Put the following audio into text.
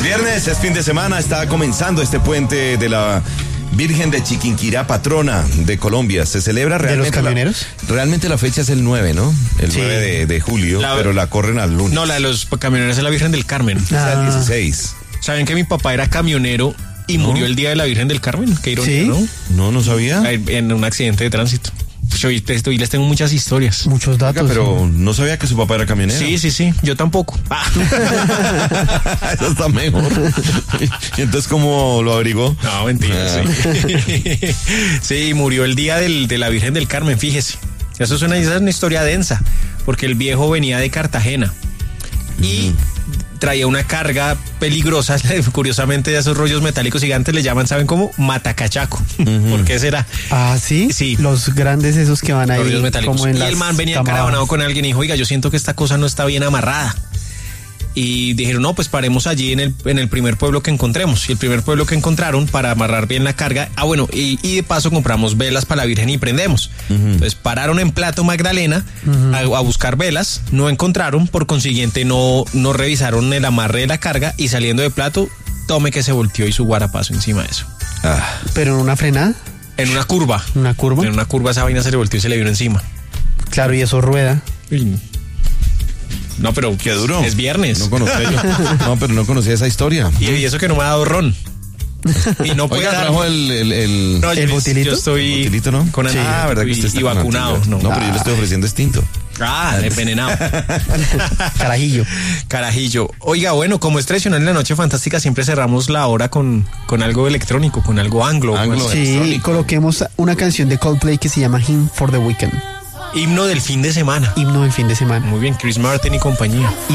viernes, es fin de semana, está comenzando este puente de la Virgen de Chiquinquirá, patrona de Colombia. Se celebra realmente. ¿De los camioneros? Realmente la fecha es el 9, ¿no? El 9 de julio, pero la corren al lunes. No, la de los camioneros es la Virgen del Carmen. Es el 16. ¿Saben que mi papá era camionero y murió el día de la Virgen del Carmen? Qué ironía, ¿Sí? No sabía. En un accidente de tránsito. Pues hoy les tengo muchas historias. Muchos datos. Oiga, pero no sabía que su papá era camionero. Sí, yo tampoco. Eso está mejor. ¿Y entonces cómo lo averiguó? No, mentira, sí. Sí, murió el día de la Virgen del Carmen, fíjese. Eso es una historia densa, porque el viejo venía de Cartagena y traía una carga peligrosa. Curiosamente, de esos rollos metálicos gigantes le llaman, ¿saben cómo? Matacachaco. ¿Por qué será? Ah, ¿sí? Sí. Los grandes esos que van ahí. Rollos metálicos. Como en y el man venía encaravanado con alguien y dijo, oiga, yo siento que esta cosa no está bien amarrada. Y dijeron, no, pues paremos allí en el primer pueblo que encontremos. Y el primer pueblo que encontraron para amarrar bien la carga, y de paso compramos velas para la Virgen y prendemos. Entonces pararon en Plato Magdalena a buscar velas, no encontraron, por consiguiente no revisaron el amarre de la carga y saliendo de Plato, tome que se volteó y su guarapazo encima de eso. ¿Pero en una frenada? En una curva. ¿Una curva? En una curva esa vaina se le volteó y se le vino encima. Claro, y eso rueda. No, pero qué duro. Es viernes. No conocía yo. No, pero no conocía esa historia. Y eso que no me ha dado ron. Y no puede dar. ¿Trajo el botilito? Yo estoy botilito, ¿no? con ¿verdad que usted está y vacunado. No, pero yo le estoy ofreciendo extinto. Envenenado. Carajillo. Oiga, bueno, como es tradicional en la Noche Fantástica, siempre cerramos la hora con algo electrónico, con algo anglo. Sí, coloquemos una canción de Coldplay que se llama Hymn for the Weekend. Himno del fin de semana. Himno del fin de semana. Muy bien, Chris Martin y compañía.